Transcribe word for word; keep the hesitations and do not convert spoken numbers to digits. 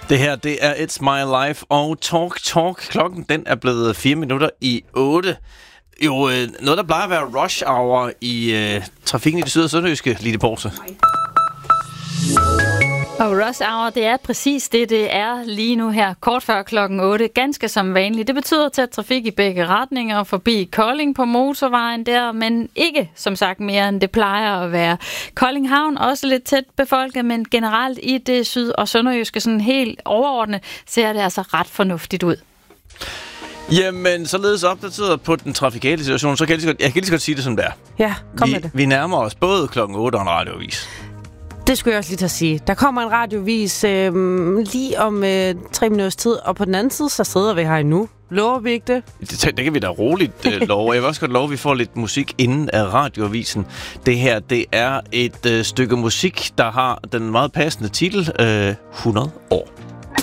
Det her, det er It's My Life og Talk Talk. Klokken, den er blevet fire minutter i otte. Jo, øh, noget, der plejer at være rush hour i øh, trafikken i det syd- og sønderjyske, Line Porse. Og rush hour, det er præcis det, det er lige nu her, kort før klokken otte, ganske som vanligt. Det betyder tæt trafik i begge retninger, forbi Kolding på motorvejen der, men ikke, som sagt, mere end det plejer at være. Kolding Havn også lidt tæt befolket, men generelt i det syd- og sønderjyske, sådan helt overordnet, ser det altså ret fornuftigt ud. Jamen, således opdateret på den trafikale situation, så kan jeg lige så godt, jeg kan lige så godt sige det, som det er. Ja, kom vi, med det. Vi nærmer os både klokken otte og en radioavis. Det skulle jeg også lige til at sige. Der kommer en radiovis øh, lige om øh, tre minutters tid, og på den anden side, så sidder vi her endnu. Lover vi ikke det? Det, det kan vi da roligt øh, love. Jeg vil også godt love, at vi får lidt musik inden af radioavisen. Det her, det er et øh, stykke musik, der har den meget passende titel, øh, hundrede år.